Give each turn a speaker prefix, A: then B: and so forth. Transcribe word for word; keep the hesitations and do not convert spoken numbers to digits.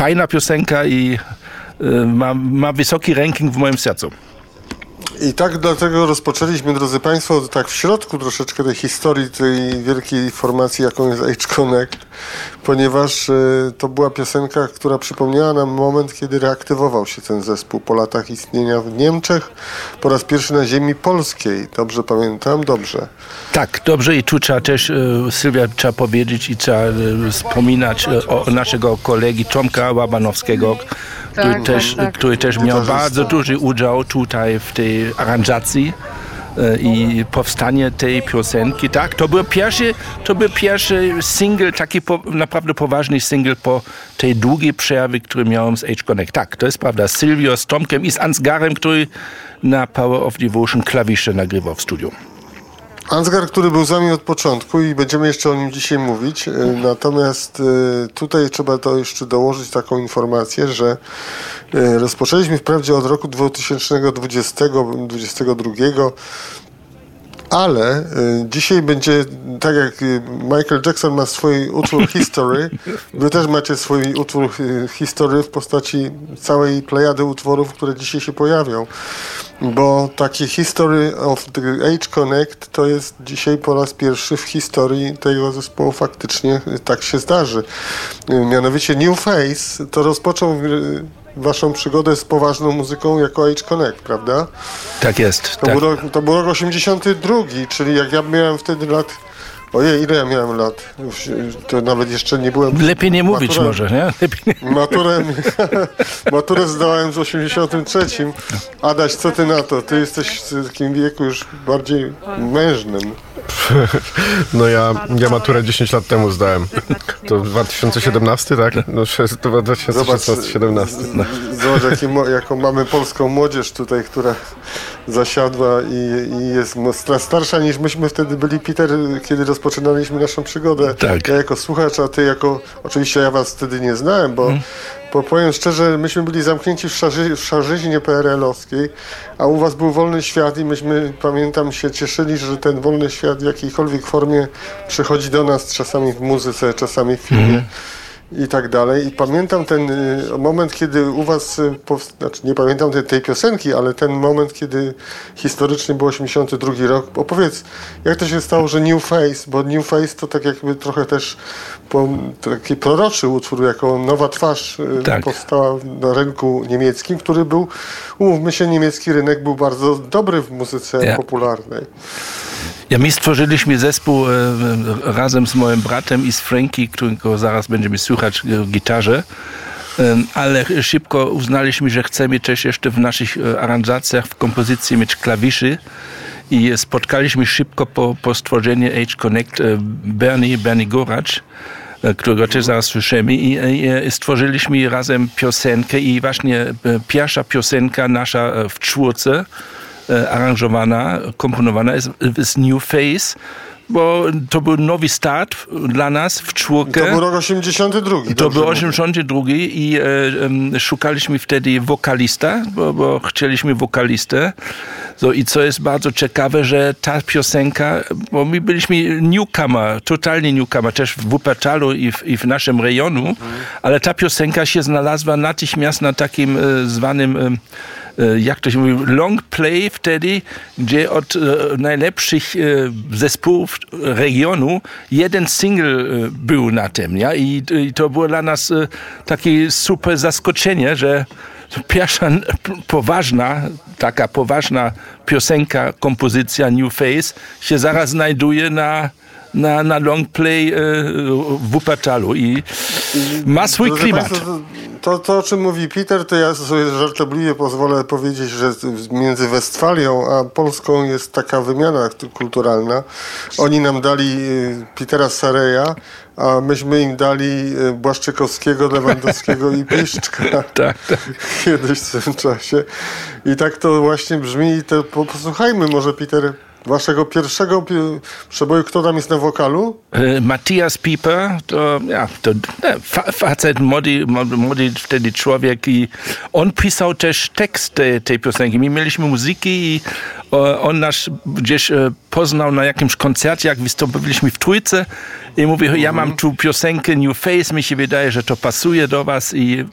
A: fajna piosenka i y, ma, ma wysoki ranking w moim sercu.
B: I tak dlatego rozpoczęliśmy, drodzy Państwo, tak w środku troszeczkę tej historii, tej wielkiej formacji, jaką jest H Connect, ponieważ y, to była piosenka, która przypomniała nam moment, kiedy reaktywował się ten zespół po latach istnienia w Niemczech, po raz pierwszy na ziemi polskiej. Dobrze pamiętam? Dobrze.
A: Tak, dobrze i tu trzeba też, y, Sylwia, trzeba powiedzieć i trzeba y, wspominać y, o naszego kolegi Tomka Łabanowskiego, który,
C: Tak,
A: też,
C: tak, tak.
A: który też miał bardzo duży udział tutaj w tej aranżacji i powstanie tej piosenki. Tak, to był pierwszy, to był pierwszy single, taki po, naprawdę poważny single po tej długiej przerwie, który miałem z H Connect. Tak, to jest prawda. Sylwio z Tomkiem i z Ansgarem, który na Power of Devotion klawisze nagrywał w studiu.
B: Ansgar, który był z nami od początku i będziemy jeszcze o nim dzisiaj mówić. Natomiast tutaj trzeba to jeszcze dołożyć taką informację, że rozpoczęliśmy wprawdzie od roku dwa tysiące dwudziestego, dwudziestego drugiego, ale y, dzisiaj będzie, tak jak Michael Jackson ma swój utwór History, wy też macie swój utwór y, History w postaci całej plejady utworów, które dzisiaj się pojawią. Bo taki History of the H Connect to jest dzisiaj po raz pierwszy w historii tego zespołu, faktycznie tak się zdarzy. Y, mianowicie New Face to rozpoczął y, waszą przygodę z poważną muzyką jako H Connect, prawda?
A: Tak jest.
B: To,
A: tak.
B: Był, rok, to był rok osiemdziesiąty drugi, czyli jak ja miałem wtedy lat... Ojej, ile ja miałem lat? To nawet jeszcze nie byłem...
A: Lepiej nie mówić
B: maturę,
A: może, nie? Lepiej nie.
B: Maturę, maturę zdałem z osiemdziesiątym trzecim. Adaś, co ty na to? Ty jesteś w takim wieku już bardziej mężnym.
D: No ja, ja maturę dziesięć lat temu zdałem. To dwa tysiące siedemnasty, tak? No to dwa tysiące siedemnasty. No.
B: Zobacz, jaki, jaką mamy polską młodzież tutaj, która zasiadła i, i jest starsza niż myśmy wtedy byli, Peter, kiedy rozpoczynaliśmy naszą przygodę.
A: Tak.
B: Ja jako słuchacz, a ty jako... Oczywiście ja was wtedy nie znałem, bo, hmm. bo powiem szczerze, myśmy byli zamknięci w, szarzy, w szarzyźnie P R L-owskiej, a u was był wolny świat i myśmy, pamiętam, się cieszyli, że ten wolny świat w jakiejkolwiek formie przychodzi do nas, czasami w muzyce, czasami w filmie. Hmm. I tak dalej. I pamiętam ten y, moment, kiedy u was, y, powst- znaczy nie pamiętam tej, tej piosenki, ale ten moment, kiedy historycznie był osiemdziesiąty drugi rok. Opowiedz, jak to się stało, że New Face, bo New Face to tak jakby trochę też po, taki proroczy utwór, jako nowa twarz y,
A: tak.
B: powstała na rynku niemieckim, który był, umówmy się, niemiecki rynek był bardzo dobry w muzyce ja. popularnej.
A: Ja, my stworzyliśmy zespół e, razem z moim bratem i z Frankie, którego zaraz będziemy słuchać w gitarze, e, ale szybko uznaliśmy, że chcemy też jeszcze w naszych aranżacjach, w kompozycji mieć klawiszy i spotkaliśmy szybko po, po stworzeniu H Connect e, Bernie, Bernie Goracz, e, którego też zaraz słyszymy i, i stworzyliśmy razem piosenkę i właśnie pierwsza piosenka nasza w czwórce aranżowana, komponowana jest, jest New Face, bo to był nowy start dla nas w czwórkę.
B: To był rok osiemdziesiąty drugi.
A: To był osiemdziesiąty drugi i e, e, szukaliśmy wtedy wokalista, bo, bo chcieliśmy wokalistę. So, i co jest bardzo ciekawe, że ta piosenka, bo my byliśmy newcomer, totalnie newcomer, też w Wuppertalu i w, i w naszym rejonu, mhm. ale ta piosenka się znalazła natychmiast na takim e, zwanym e, jak to się mówi, long play wtedy, gdzie od e, najlepszych e, zespołów regionu jeden single e, był na tym, ja? I, i to było dla nas e, takie super zaskoczenie, że pierwsza poważna, taka poważna piosenka, kompozycja New Face się zaraz znajduje na na, na long play e, w Wuppertalu i ma swój Drodzy klimat.
B: Państwo, to, to, o czym mówi Peter, to ja sobie żartobliwie pozwolę powiedzieć, że między Westfalią a Polską jest taka wymiana kulturalna. Oni nam dali Petera Sareja, a myśmy im dali Błaszczykowskiego, Lewandowskiego i Piszczka.
A: tak, tak.
B: Kiedyś w tym czasie. I tak to właśnie brzmi. I to posłuchajmy może, Peter, waszego pierwszego pi- przeboju. Kto tam jest na wokalu?
A: E, Matthias Pieper, to, ja, to ne, fa- facet, młody, młody wtedy człowiek i on pisał też tekst tej, tej piosenki. My mieliśmy muzyki i o, on nas gdzieś e, poznał na jakimś koncercie, jak wystąpiliśmy w Trójce i mówi, ja mam tu piosenkę New Face, mi się wydaje, że to pasuje do was i